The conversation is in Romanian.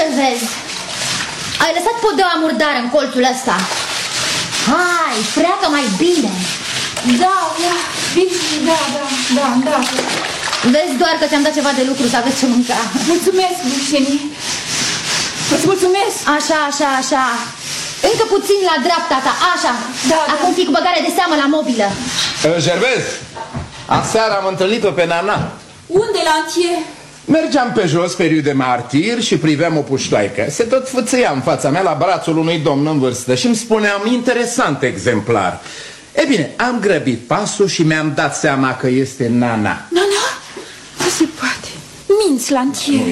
Gervais, ai lăsat podeaua murdară în colțul ăsta. Hai, freacă mai bine. Da, bine, da. Vezi doar că ți-am dat ceva de lucru să aveți ce mânca. Mulțumesc, Dulcenii. Îți mulțumesc. Așa. Încă puțin la dreapta ta, așa. Da. Acum fii cu băgare de seamă la mobilă. Gervais, aseară am întâlnit-o pe Nana. Unde, Lantier? Mergeam pe jos pe Rue de Martir și priveam o puștoaică. Se tot fâțâia în fața mea la brațul unui domn în vârstă și îmi spuneam, interesant exemplar. E bine, am grăbit pasul și mi-am dat seama că este Nana. Nana? Nu se poate. Minți, Lantier.